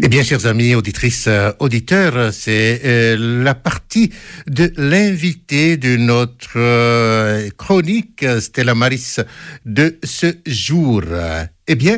Eh bien, chers amis, auditrices, auditeurs, c'est la partie de l'invité de notre chronique Stella Maris de ce jour. Eh bien,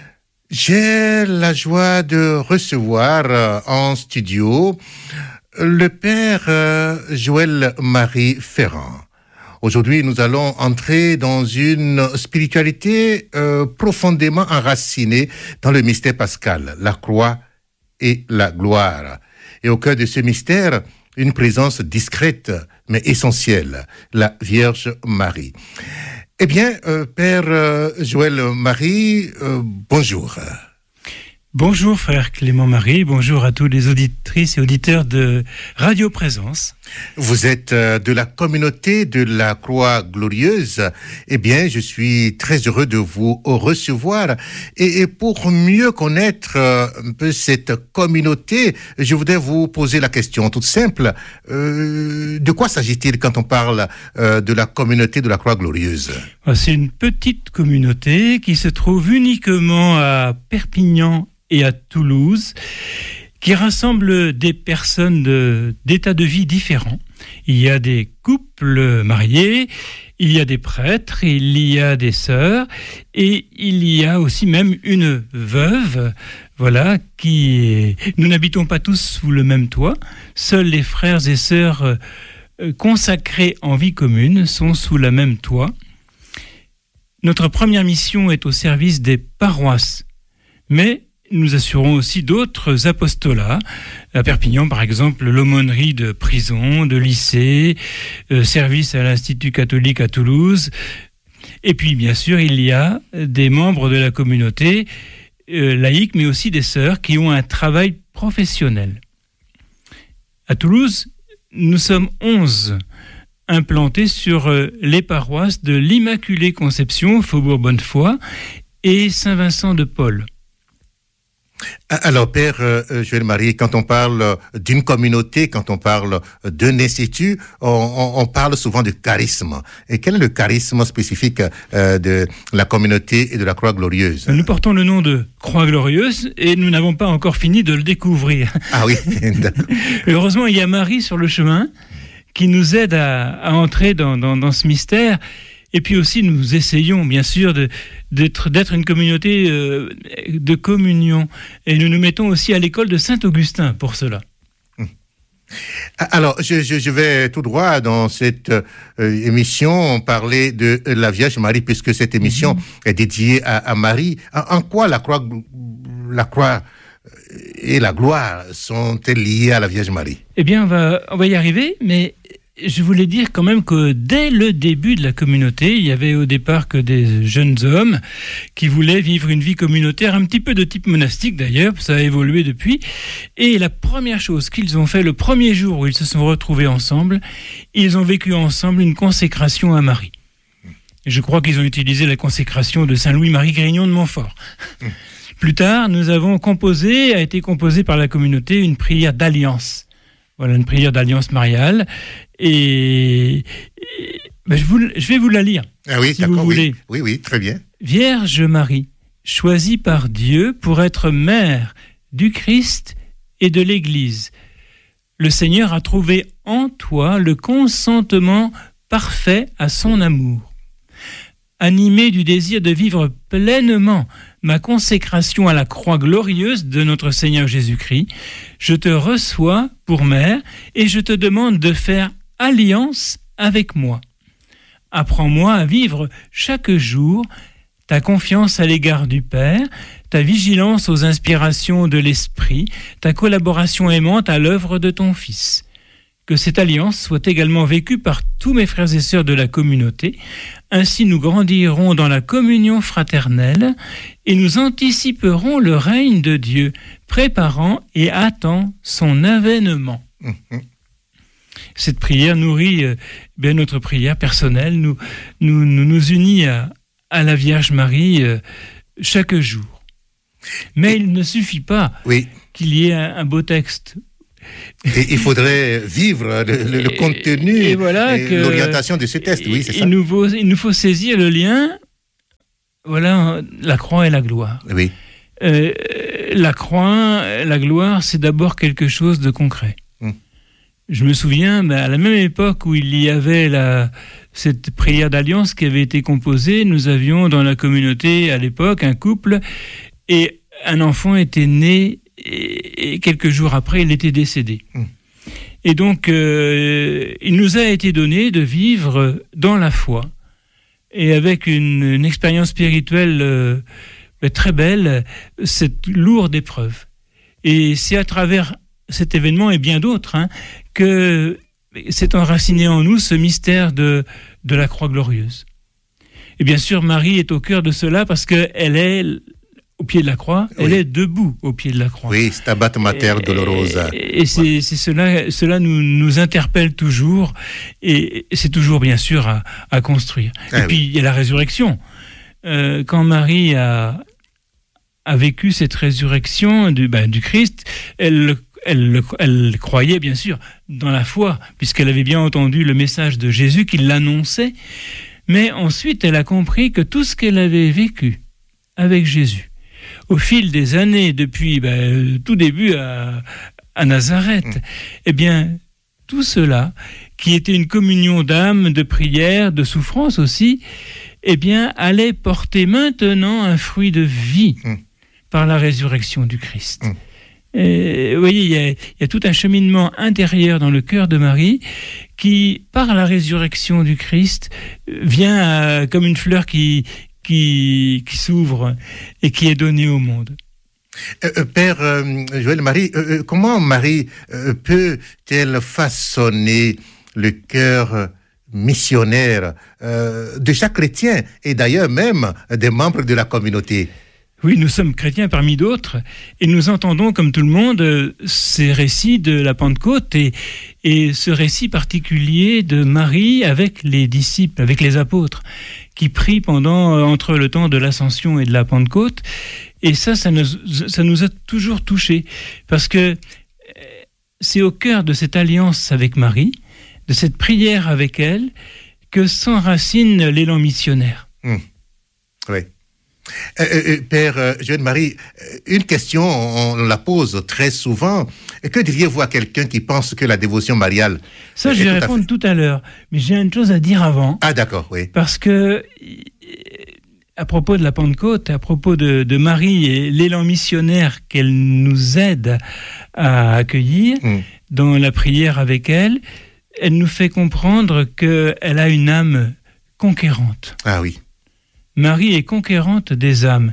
j'ai la joie de recevoir en studio le père Joël-Marie Ferrand. Aujourd'hui, nous allons entrer dans une spiritualité profondément enracinée dans le mystère pascal, la croix et la gloire. Et au cœur de ce mystère, une présence discrète mais essentielle, la Vierge Marie. Eh bien, Père Joël-Marie, bonjour. Bonjour frère Clément-Marie, bonjour à tous les auditrices et auditeurs de Radio Présence. Vous êtes de la communauté de la Croix Glorieuse. Eh bien, je suis très heureux de vous recevoir. Et pour mieux connaître un peu cette communauté, je voudrais vous poser la question toute simple. De quoi s'agit-il quand on parle de la communauté de la Croix Glorieuse ? C'est une petite communauté qui se trouve uniquement à Perpignan et à Toulouse, qui rassemble des personnes d'états de vie différents. Il y a des couples mariés, il y a des prêtres, il y a des sœurs, et il y a aussi même une veuve, voilà, nous n'habitons pas tous sous le même toit. Seuls les frères et sœurs consacrés en vie commune sont sous la même toit. Notre première mission est au service des paroisses, mais nous assurons aussi d'autres apostolats. À Perpignan, par exemple, l'aumônerie de prison, de lycée, service à l'Institut catholique à Toulouse. Et puis, bien sûr, il y a des membres de la communauté laïque, mais aussi des sœurs qui ont un travail professionnel. À Toulouse, nous sommes 11 implantés sur les paroisses de l'Immaculée Conception, Faubourg Bonnefoy, et Saint-Vincent de Paul. Alors, Père Joël-Marie, quand on parle d'une communauté, quand on parle d'un institut, on parle souvent de charisme. Et quel est le charisme spécifique de la communauté et de la Croix Glorieuse ? Nous portons le nom de Croix Glorieuse et nous n'avons pas encore fini de le découvrir. Ah oui, d'accord. Heureusement, il y a Marie sur le chemin qui nous aide à entrer dans ce mystère. Et puis aussi, nous essayons, bien sûr, d'être une communauté de communion. Et nous nous mettons aussi à l'école de Saint-Augustin pour cela. Alors, je vais tout droit dans cette émission parler de la Vierge Marie, puisque cette émission est dédiée à Marie. En quoi la croix et la gloire sont-elles liées à la Vierge Marie ? Eh bien, on va y arriver, mais je voulais dire quand même que dès le début de la communauté, il y avait au départ que des jeunes hommes qui voulaient vivre une vie communautaire, un petit peu de type monastique d'ailleurs, ça a évolué depuis. Et la première chose qu'ils ont fait le premier jour où ils se sont retrouvés ensemble, ils ont vécu ensemble une consécration à Marie. Et je crois qu'ils ont utilisé la consécration de Saint Louis-Marie Grignon de Montfort. Plus tard, a été composée par la communauté une prière d'alliance. Voilà, une prière d'alliance mariale. Et je vais vous la lire. Ah oui, si d'accord, vous voulez. Oui, très bien. Vierge Marie, choisie par Dieu pour être mère du Christ et de l'Église, le Seigneur a trouvé en toi le consentement parfait à son amour. Animé du désir de vivre pleinement ma consécration à la croix glorieuse de notre Seigneur Jésus-Christ, je te reçois pour mère et je te demande de faire alliance avec moi. Apprends-moi à vivre chaque jour ta confiance à l'égard du Père, ta vigilance aux inspirations de l'Esprit, ta collaboration aimante à l'œuvre de ton Fils. Que cette alliance soit également vécue par tous mes frères et sœurs de la communauté. Ainsi nous grandirons dans la communion fraternelle et nous anticiperons le règne de Dieu, préparant et hâtant son avènement. Cette prière nourrit notre prière personnelle, nous unit à la Vierge Marie chaque jour. Mais il ne suffit pas qu'il y ait un beau texte. Et il faudrait vivre le contenu et l'orientation de ce texte. Oui, c'est ça. Il nous faut saisir le lien, voilà, la croix et la gloire. Oui. la croix, la gloire, c'est d'abord quelque chose de concret. Je me souviens, à la même époque où il y avait cette prière d'alliance qui avait été composée, nous avions dans la communauté à l'époque un couple et un enfant était né et quelques jours après il était décédé. Et donc il nous a été donné de vivre dans la foi et avec une expérience spirituelle très belle, cette lourde épreuve. Et c'est à travers cet événement et bien d'autres que s'est enraciné en nous ce mystère de la croix glorieuse. Et bien sûr, Marie est au cœur de cela parce qu'elle est au pied de la croix, elle est debout au pied de la croix. Oui, Stabat Mater Dolorosa. Et c'est cela nous interpelle toujours et c'est toujours bien sûr à construire. Et puis il y a la résurrection. Quand Marie a vécu cette résurrection du Christ, elle croyait bien sûr dans la foi, puisqu'elle avait bien entendu le message de Jésus qui l'annonçait, mais ensuite elle a compris que tout ce qu'elle avait vécu avec Jésus, au fil des années, depuis tout début à Nazareth, eh bien tout cela, qui était une communion d'âme, de prière, de souffrance aussi, eh bien allait porter maintenant un fruit de vie par la résurrection du Christ. Vous voyez, il y a tout un cheminement intérieur dans le cœur de Marie qui, par la résurrection du Christ, vient comme une fleur qui s'ouvre et qui est donnée au monde. Père Joël Marie, comment Marie peut-elle façonner le cœur missionnaire de chaque chrétien et d'ailleurs même des membres de la communauté? Oui, nous sommes chrétiens parmi d'autres et nous entendons comme tout le monde ces récits de la Pentecôte et ce récit particulier de Marie avec les disciples, avec les apôtres qui prient entre le temps de l'Ascension et de la Pentecôte. Et ça nous a toujours touchés parce que c'est au cœur de cette alliance avec Marie, de cette prière avec elle, que s'enracine l'élan missionnaire. Oui. Père Joël Marie, une question, on la pose très souvent. Que diriez-vous à quelqu'un qui pense que la dévotion mariale... Ça, je vais répondre tout à l'heure. Mais j'ai une chose à dire avant. Ah, d'accord, oui. Parce que, à propos de la Pentecôte, à propos de Marie et l'élan missionnaire qu'elle nous aide à accueillir dans la prière avec elle, elle nous fait comprendre qu'elle a une âme conquérante. Ah oui. Marie est conquérante des âmes.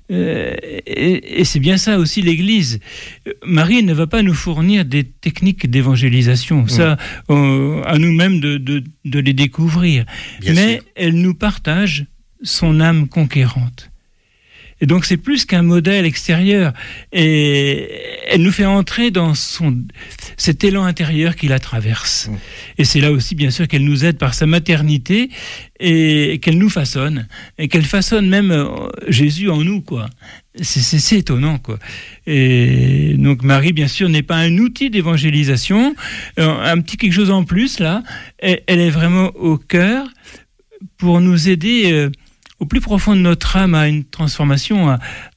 Et c'est bien ça aussi l'Église. Marie ne va pas nous fournir des techniques d'évangélisation. Ça, à nous-mêmes de les découvrir. Bien Mais sûr. Elle elle nous partage son âme conquérante. Et donc c'est plus qu'un modèle extérieur. Et elle nous fait entrer dans cet élan intérieur qui la traverse. Et c'est là aussi bien sûr qu'elle nous aide par sa maternité et qu'elle nous façonne. Et qu'elle façonne même Jésus en nous, quoi. C'est étonnant, quoi. Et donc Marie, bien sûr, n'est pas un outil d'évangélisation. Un petit quelque chose en plus, là. Elle est vraiment au cœur pour nous aider... au plus profond de notre âme, à une transformation,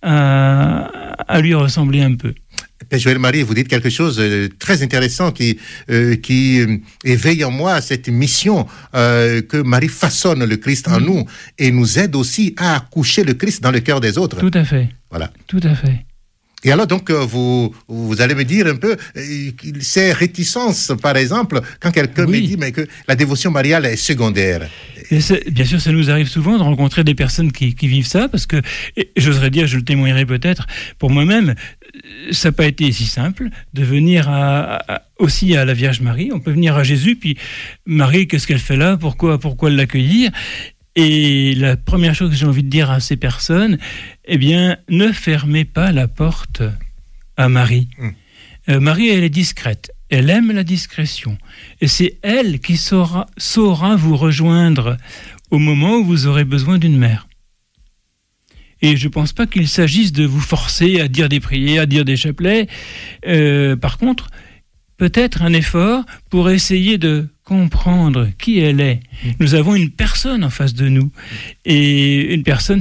à lui ressembler un peu. Père Joël Marie, vous dites quelque chose de très intéressant qui éveille en moi cette mission que Marie façonne le Christ en nous et nous aide aussi à accoucher le Christ dans le cœur des autres. Tout à fait. Voilà. Tout à fait. Et alors donc vous allez me dire un peu ces réticences, par exemple, quand quelqu'un me dit mais que la dévotion mariale est secondaire. Et bien sûr, ça nous arrive souvent de rencontrer des personnes qui vivent ça, parce que, j'oserais dire, je le témoignerai peut-être, pour moi-même, ça n'a pas été si simple de venir aussi à la Vierge Marie. On peut venir à Jésus, puis Marie, qu'est-ce qu'elle fait là ? Pourquoi l'accueillir ? Et la première chose que j'ai envie de dire à ces personnes, eh bien, ne fermez pas la porte à Marie. Marie, elle est discrète. Elle aime la discrétion. Et c'est elle qui saura vous rejoindre au moment où vous aurez besoin d'une mère. Et je ne pense pas qu'il s'agisse de vous forcer à dire des prières, à dire des chapelets. Par contre, peut-être un effort pour essayer de comprendre qui elle est. Nous avons une personne en face de nous. Et une personne